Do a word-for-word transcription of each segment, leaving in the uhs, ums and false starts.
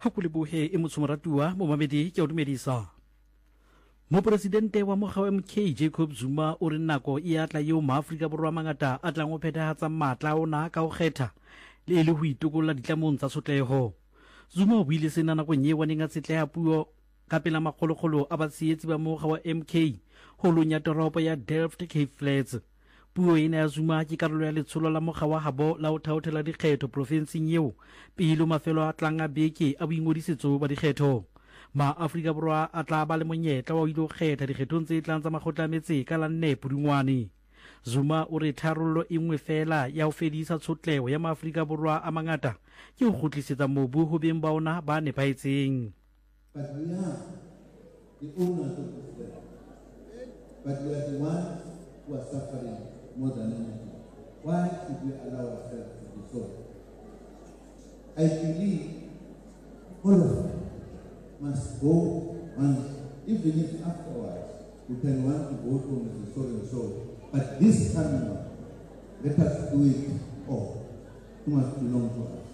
ha go lebohe e motsomoratuwa mo mamedi ke o dumedisa. Mopresidente wa moga wa M K Jacob Zuma o re nako e atla yo maAfrika Borwa mangata a tlang go phethagatsa matla ona ka go kgetha le le go itokolla ditlamong tsa sotlego. Zuma o buile sena nakong e waneng a tsetleha puo ka pela magologolo a batsietsi ba moga wa M K holong ya toropo ya Delft Cape Flats. Puo ena ya Zuma ke karolo ya letsholo la moga wa habo la ho thaothela dikgetho provinseng eo pele mafelo a tlang a beke a boingodisetso ba dikgetho. MaAfrika Borwa a tla ba le monyetla wa ho ilo kgetha dikgethong tse tlang tsa makgotla a metse ka la nne Pudungwane. Zuma o re tharollo e nngwe fela ya ho fedisa tshotleho ya maAfrika Borwa a mangata ke ho kgutlisetsa mobu ho beng ba ona ba nepahetseng. But we are the owners of this land. But we are the ones who are suffering more than anything. Why should we allow ourselves to be so? I believe all of us must go and even if afterwards we can want to vote for Mister So and so. But this coming up, let us do it all. It must belong to us.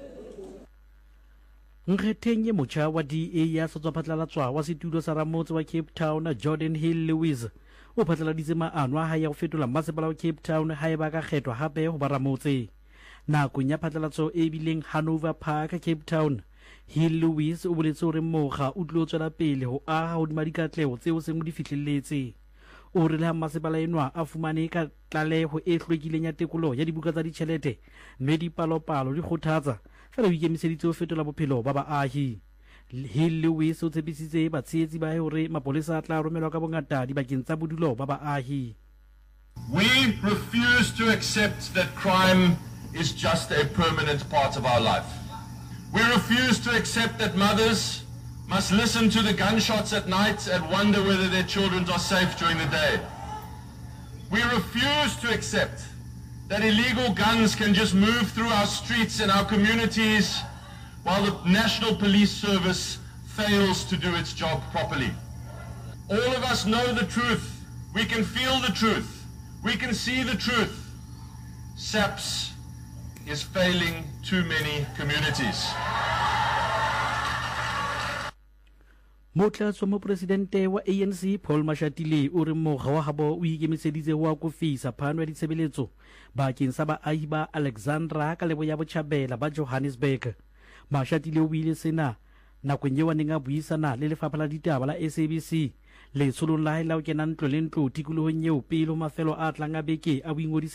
Nkgetheng ye motjha wa D A ya setswaphatlalatswa wa setulo sa ramotse wa Cape Town Jordan Hill Lewis o phatlaladitse maano a hae ya go fetola masepala wa Cape Town ha e ba ka kgethwa hape ho ba ramotse. Nakong ya phatlalatso e bileng Hanover Park Cape Town, Hill Lewis o boletse hore moga o tlo tswela pele ho aha hodima dikatlego tseo seng mo di fihlelletse. O re le ha masepala enwa a fumane ka tlaleho e hlwekileng ya tekolo ya dibuka tsa ditjhelete mme dipalopalo di kgothatsa fela o ikemiseditse ho fetola bophelo ba baahi. Hill Lewis o tshepisitse batshehetsi ba hore mapolesa a tla romelwa ka bongata dibakeng tsa bodulo ba baahi. We refuse to accept that crime is just a permanent part of our life. We refuse to accept that mothers must listen to the gunshots at night and wonder whether their children are safe during the day. We refuse to accept that illegal guns can just move through our streets and our communities while the National Police Service fails to do its job properly. All of us know the truth. We can feel the truth. We can see the truth. SAPS is failing too many communities. Motlatsi wa mopresidente wa A N C Paul Mashatile o re moga wa habo o ikemiseditse wa kofisa phano ya ditshebeletso bakeng sa baahi ba Alexandra ka lebo ya botjhabela ba Johannesburg. Mashatile o buile sena nakong eo a neng a buisana le lefapha la ditaba la S A B C letsholong la hae la ho kena ntlo le ntlo tikolohong eo pele ho mafelo a tlang a beke a boingodisetso